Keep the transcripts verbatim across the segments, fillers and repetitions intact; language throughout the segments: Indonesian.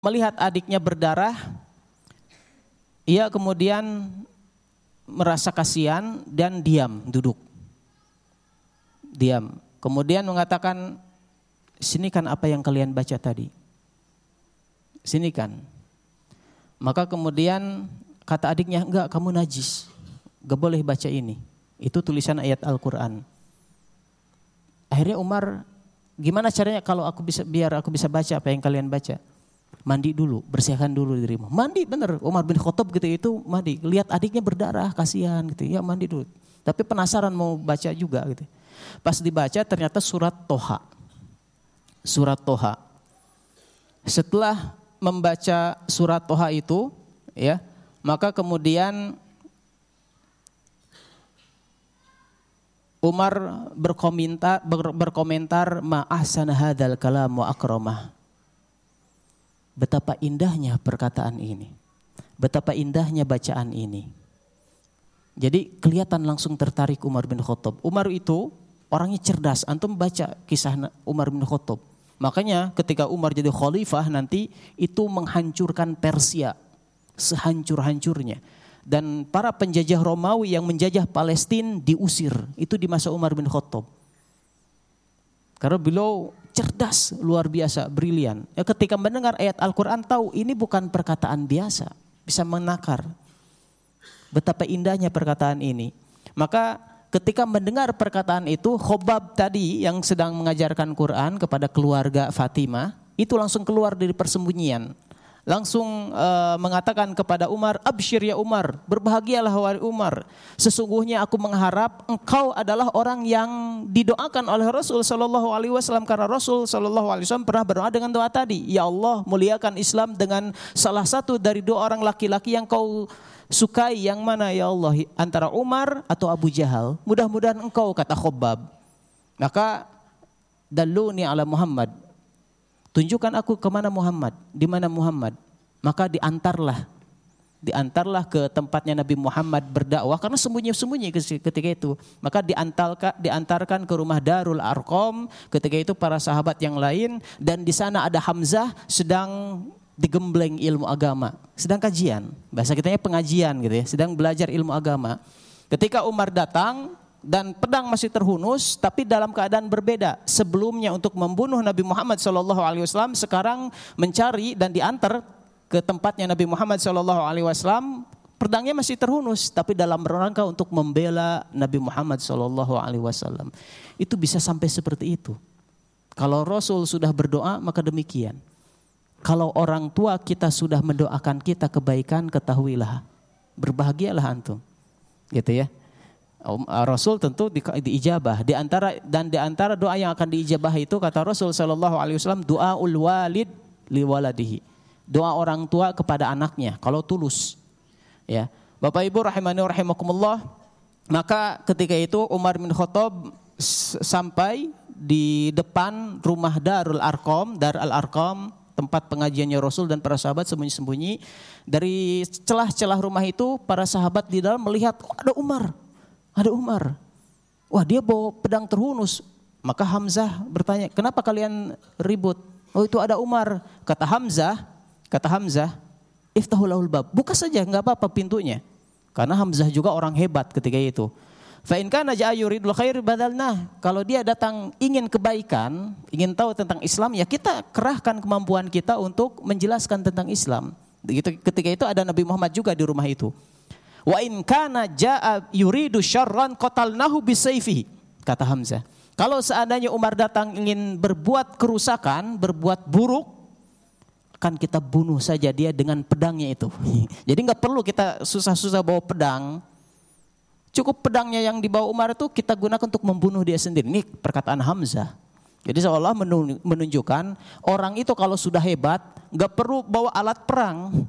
melihat adiknya berdarah, ia kemudian merasa kasihan dan diam, duduk. Diam. Kemudian mengatakan, sini kan apa yang kalian baca tadi. Sini kan. Maka kemudian kata adiknya, enggak, kamu najis. Enggak boleh baca ini. Itu tulisan ayat Al-Quran. Akhirnya Umar, gimana caranya kalau aku bisa biar aku bisa baca apa yang kalian baca? Mandi dulu, bersihkan dulu dirimu. Mandi bener, Umar bin Khattab gitu itu mandi. Lihat adiknya berdarah, kasihan gitu. Ya mandi dulu. Tapi penasaran mau baca juga gitu. Pas dibaca ternyata surat Toha. Surat Toha. Setelah membaca surat Toha itu, ya, maka kemudian Umar berkomentar ber, berkomentar ma ahsana hadzal kalam wa akramah. Betapa indahnya perkataan ini. Betapa indahnya bacaan ini. Jadi kelihatan langsung tertarik Umar bin Khattab. Umar itu orangnya cerdas. Antum baca kisah Umar bin Khattab. Makanya ketika Umar jadi khalifah nanti itu menghancurkan Persia sehancur-hancurnya. Dan para penjajah Romawi yang menjajah Palestina diusir. Itu di masa Umar bin Khattab. Karena beliau cerdas, luar biasa, brilian. Ya, ketika mendengar ayat Al-Quran tahu ini bukan perkataan biasa. Bisa menakar. Betapa indahnya perkataan ini. Maka ketika mendengar perkataan itu, Khobab tadi yang sedang mengajarkan Quran kepada keluarga Fatimah, itu langsung keluar dari persembunyian. Langsung uh, mengatakan kepada Umar, absyir ya Umar, berbahagialah wahai Umar. Sesungguhnya aku mengharap engkau adalah orang yang didoakan oleh Rasul sallallahu alaihi wasallam, karena Rasul sallallahu alaihi wasallam pernah berdoa dengan doa tadi. Ya Allah, muliakan Islam dengan salah satu dari dua orang laki-laki yang kau sukai, yang mana ya Allah, antara Umar atau Abu Jahal. Mudah-mudahan engkau, kata Khobab. Maka dalluni ala Muhammad. Tunjukkan aku ke mana Muhammad, di mana Muhammad. Maka diantarlah, diantarlah ke tempatnya Nabi Muhammad berdakwah karena sembunyi-sembunyi ketika itu. Maka diantarkan, diantarkan ke rumah Darul Arqam. Ketika itu para sahabat yang lain dan di sana ada Hamzah sedang digembleng ilmu agama, sedang kajian. Bahasa kitanya pengajian gitu ya, sedang belajar ilmu agama. Ketika Umar datang dan pedang masih terhunus, tapi dalam keadaan berbeda. Sebelumnya untuk membunuh Nabi Muhammad shallallahu alaihi wasallam, sekarang mencari dan diantar ke tempatnya Nabi Muhammad shallallahu alaihi wasallam. Pedangnya masih terhunus, tapi dalam rangka untuk membela Nabi Muhammad shallallahu alaihi wasallam. Itu bisa sampai seperti itu. Kalau Rasul sudah berdoa, maka demikian. Kalau orang tua kita sudah mendoakan kita kebaikan, ketahuilah, berbahagialah antum, gitu ya. Rasul tentu di, diijabah. Di antara dan di antara doa yang akan diijabah itu kata Rasul sallallahu alaihi wasallam, doaul walid li waladihi. Doa orang tua kepada anaknya kalau tulus. Ya. Bapak Ibu rahimani rahimakumullah, maka ketika itu Umar bin Khattab sampai di depan rumah Darul Arqam, Dar Al-Arqam, tempat pengajiannya Rasul dan para sahabat sembunyi-sembunyi. Dari celah-celah rumah itu para sahabat di dalam melihat, oh, ada Umar. Ada Umar. Wah, dia bawa pedang terhunus. Maka Hamzah bertanya, kenapa kalian ribut? Oh, itu ada Umar. Kata Hamzah, kata Hamzah, iftahu lahul bab. Buka saja, enggak apa-apa pintunya. Karena Hamzah juga orang hebat ketika itu. Fa in kana ja'a yuridul khair badalna. Kalau dia datang ingin kebaikan, ingin tahu tentang Islam, ya kita kerahkan kemampuan kita untuk menjelaskan tentang Islam. Ketika itu ada Nabi Muhammad juga di rumah itu. Wa in kana jaa yuridu syarran qatalnahu bisayfihi, kata Hamzah. Kalau seandainya Umar datang ingin berbuat kerusakan, berbuat buruk, kan kita bunuh saja dia dengan pedangnya itu. Jadi enggak perlu kita susah-susah bawa pedang. Cukup pedangnya yang dibawa Umar itu kita gunakan untuk membunuh dia sendiri. Ini perkataan Hamzah. Jadi seolah menunjukkan orang itu kalau sudah hebat enggak perlu bawa alat perang.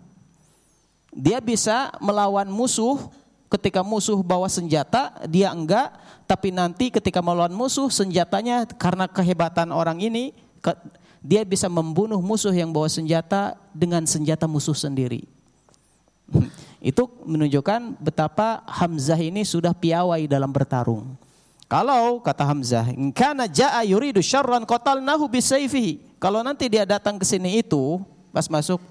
Dia bisa melawan musuh, ketika musuh bawa senjata, dia enggak. Tapi nanti ketika melawan musuh, senjatanya karena kehebatan orang ini, dia bisa membunuh musuh yang bawa senjata dengan senjata musuh sendiri. Itu menunjukkan betapa Hamzah ini sudah piawai dalam bertarung. Kalau kata Hamzah, "Kana jaa yuridu syarran qatalnahu bisayfihi." Kalau nanti dia datang ke sini itu Pas masuk